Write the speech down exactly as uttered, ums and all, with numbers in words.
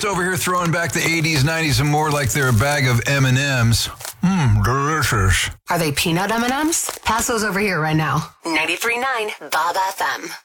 just over here throwing back the eighties, nineties, and more like they're a bag of M and M's. Mmm, delicious. Are they peanut M and M's? Pass those over here right now. ninety-three point nine Bob F M.